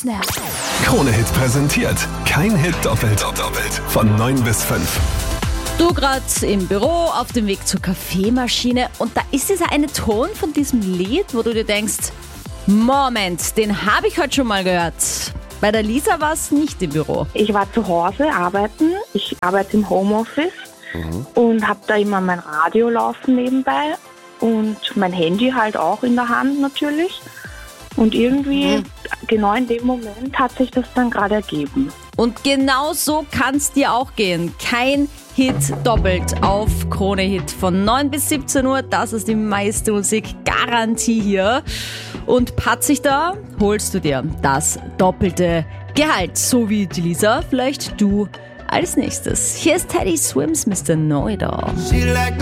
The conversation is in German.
Snap. Krone-Hit präsentiert. Kein Hit doppelt. Von 9 bis 5. Du gerade im Büro, auf dem Weg zur Kaffeemaschine und da ist dieser eine Ton von diesem Lied, wo du dir denkst, Moment, den habe ich heute schon mal gehört. Bei der Lisa war es nicht im Büro. Ich war zu Hause arbeiten. Ich arbeite im Homeoffice und habe da immer mein Radio laufen nebenbei und mein Handy halt auch in der Hand natürlich. Und irgendwie, genau in dem Moment, hat sich das dann gerade ergeben. Und genau so kann es dir auch gehen. Kein Hit doppelt auf Krone Hit von 9 bis 17 Uhr. Das ist die meiste Musik-Garantie hier. Und patzig da, holst du dir das doppelte Gehalt. So wie die Lisa, vielleicht du als nächstes. Hier ist Teddy Swims, Mr. Know-It-All. She like